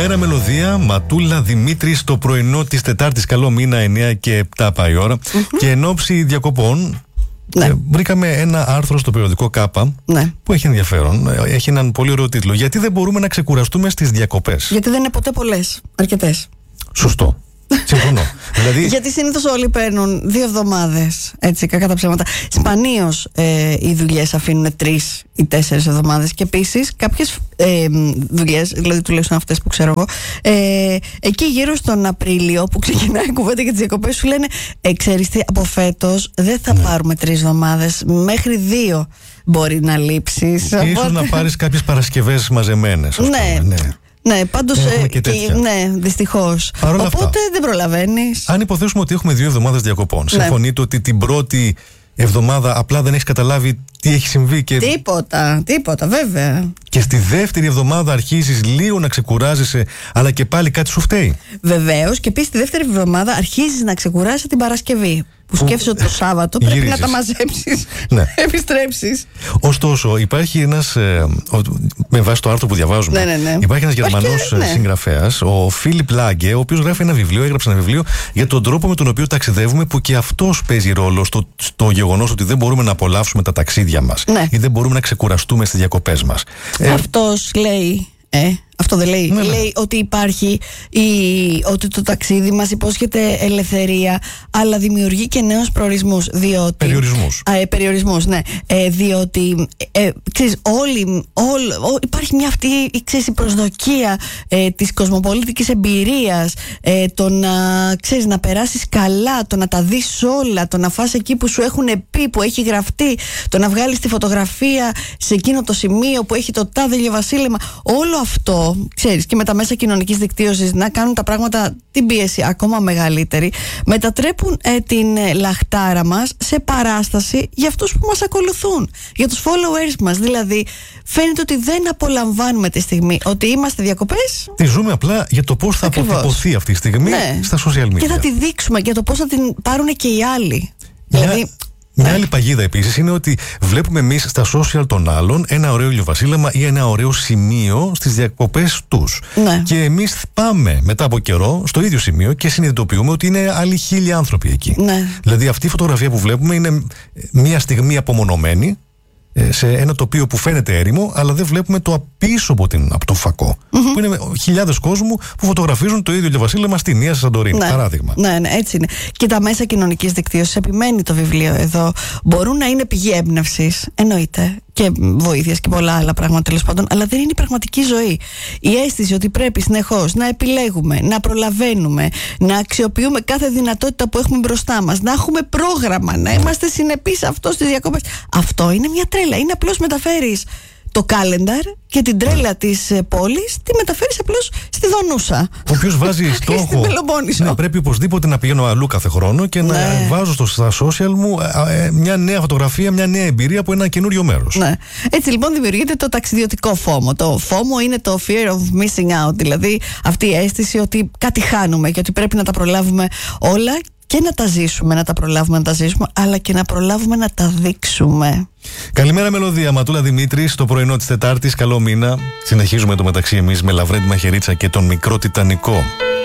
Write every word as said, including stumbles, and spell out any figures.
Καλημέρα Μελωδία, Ματούλα Δημήτρη στο πρωινό της Τετάρτης. Καλό μήνα, εννιά και επτά πάει η ώρα. Mm-hmm. Και εν ώψη διακοπών, ναι. ε, βρήκαμε ένα άρθρο στο περιοδικό Κάπα, ναι. που έχει ενδιαφέρον. Έχει έναν πολύ ωραίο τίτλο. Γιατί δεν μπορούμε να ξεκουραστούμε στις διακοπές? Γιατί δεν είναι ποτέ πολλές, αρκετές. Σωστό. Συμφωνώ. Δηλαδή... Γιατί συνήθως όλοι παίρνουν δύο εβδομάδες. Έτσι, κακά τα ψέματα. Σπανίως ε, οι δουλειές αφήνουν τρεις ή τέσσερις εβδομάδες. Και επίσης κάποιες ε, δουλειές, δηλαδή τουλάχιστον αυτές που ξέρω εγώ, ε, εκεί γύρω στον Απρίλιο που ξεκινάει η κουβέντα για τις διακοπές, σου λένε ε, ξέρεις τι, από φέτος δεν θα ναι. πάρουμε τρεις εβδομάδες. Μέχρι δύο μπορεί να λείψεις. Και ίσως οπότε... να πάρεις κάποιες Παρασκευές μαζεμένες. Ναι. ναι. Ναι, πάντως. Ε, και και, ναι, δυστυχώς. Οπότε αυτά, δεν προλαβαίνεις. Αν υποθέσουμε ότι έχουμε δύο εβδομάδες διακοπών, ναι. συμφωνείτε ότι την πρώτη εβδομάδα απλά δεν έχεις καταλάβει τι έχει συμβεί και... Τίποτα, τίποτα, βέβαια. Και στη δεύτερη εβδομάδα αρχίζεις λίγο να ξεκουράζεσαι, αλλά και πάλι κάτι σου φταίει. Βεβαίως, και επίσης τη δεύτερη εβδομάδα αρχίζεις να ξεκουράζεσαι την Παρασκευή. Που σκέφτεσαι ότι το Σάββατο πρέπει γυρίζεις. να τα μαζέψεις, ναι. επιστρέψεις. Ωστόσο, υπάρχει ένας, ε, ο, με βάση το άρθρο που διαβάζουμε, ναι, ναι, ναι. υπάρχει ένας Γερμανός ναι. συγγραφέας, ο Φίλιπ Λάγκε, ο οποίος γράφει ένα βιβλίο, έγραψε ένα βιβλίο για τον τρόπο με τον οποίο ταξιδεύουμε, που και αυτός παίζει ρόλο στο, στο γεγονός ότι δεν μπορούμε να απολαύσουμε τα ταξίδια μας ναι. ή δεν μπορούμε να ξεκουραστούμε στις διακοπές μας. Αυτός ε, λέει... Ε, αυτό δεν λέει. Ναι, ναι. Λέει ότι υπάρχει η, ότι το ταξίδι μας υπόσχεται ελευθερία, αλλά δημιουργεί και νέους προορισμούς. Διότι, περιορισμούς. Α, ε, περιορισμούς, ναι. Ε, διότι ε, ξέρεις, όλοι, όλοι, ό, υπάρχει μια αυτή ξέρεις, η προσδοκία ε, της κοσμοπολίτικης εμπειρίας, ε, το να, ξέρεις, να περάσεις καλά, το να τα δεις όλα, το να φας εκεί που σου έχουν πει, που έχει γραφτεί, το να βγάλεις τη φωτογραφία σε εκείνο το σημείο που έχει το τάδε ηλιοβασίλεμα. Όλο αυτό, ξέρεις, και με τα μέσα κοινωνικής δικτύωσης να κάνουν τα πράγματα, την πίεση ακόμα μεγαλύτερη, μετατρέπουν ε, την ε, λαχτάρα μας σε παράσταση για αυτούς που μας ακολουθούν, για τους followers μας. Δηλαδή φαίνεται ότι δεν απολαμβάνουμε τη στιγμή ότι είμαστε διακοπές. Τη ζούμε απλά για το πώς θα Ακριβώς. αποτυπωθεί αυτή τη στιγμή ναι. στα social media. Και θα τη δείξουμε για το πώς θα την πάρουν και οι άλλοι. Μια... Δηλαδή Μια άλλη παγίδα επίσης είναι ότι βλέπουμε εμείς στα social των άλλων ένα ωραίο ηλιοβασίλεμα ή ένα ωραίο σημείο στις διακοπές τους. Ναι. Και εμείς πάμε μετά από καιρό στο ίδιο σημείο και συνειδητοποιούμε ότι είναι άλλοι χίλιοι άνθρωποι εκεί. Ναι. Δηλαδή αυτή η φωτογραφία που βλέπουμε είναι μια στιγμή απομονωμένη σε ένα τοπίο που φαίνεται έρημο, αλλά δεν βλέπουμε το απίσω από, την, από το φακό. Mm-hmm. Που είναι χιλιάδες κόσμου που φωτογραφίζουν το ίδιο ηλιοβασίλεμα στη Νία Σαντορίνη. Ναι. Παράδειγμα. Ναι, ναι, έτσι είναι. Και τα μέσα κοινωνικής δικτύωσης, επιμένει το βιβλίο εδώ, μπορούν να είναι πηγή έμπνευσης, εννοείται, και βοήθειας και πολλά άλλα πράγματα τέλος πάντων, αλλά δεν είναι η πραγματική ζωή. Η αίσθηση ότι πρέπει συνεχώς να επιλέγουμε, να προλαβαίνουμε, να αξιοποιούμε κάθε δυνατότητα που έχουμε μπροστά μας, να έχουμε πρόγραμμα, να είμαστε συνεπείς αυτό στις διακοπές. Αυτό είναι μια τρέλα. Είναι απλώς μεταφέρεις το calendar και την τρέλα της πόλης τη μεταφέρεις απλώς στη Δονούσα. Ο οποίος βάζει στόχο να πρέπει οπωσδήποτε να πηγαίνω αλλού κάθε χρόνο και να ναι. βάζω στο, στα social μου μια νέα φωτογραφία, μια νέα εμπειρία από ένα καινούριο μέρος. Ναι. Έτσι λοιπόν δημιουργείται το ταξιδιωτικό φόμο. Το φόμο είναι το fear of missing out, δηλαδή αυτή η αίσθηση ότι κάτι χάνουμε και ότι πρέπει να τα προλάβουμε όλα και να τα ζήσουμε, να τα προλάβουμε να τα ζήσουμε, αλλά και να προλάβουμε να τα δείξουμε. Καλημέρα Μελωδία, Ματούλα Δημήτρη, στο πρωινό της Τετάρτης. Καλό μήνα. Συνεχίζουμε το μεταξύ εμείς με Λαβρέντη Μαχαιρίτσα και τον μικρό Τιτανικό.